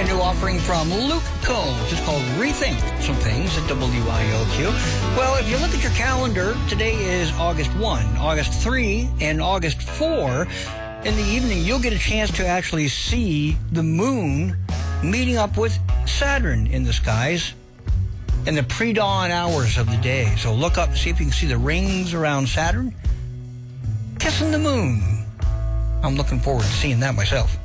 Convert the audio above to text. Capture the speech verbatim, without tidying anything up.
new offering from Luke Combs. It's called Rethink Some Things at W I O Q. Well, if you look at your calendar, today is August first, August third, and August fourth. In the evening, you'll get a chance to actually see the moon meeting up with Saturn in the skies in the pre-dawn hours of the day. So look up, see if you can see the rings around Saturn kissing the moon. I'm looking forward to seeing that myself.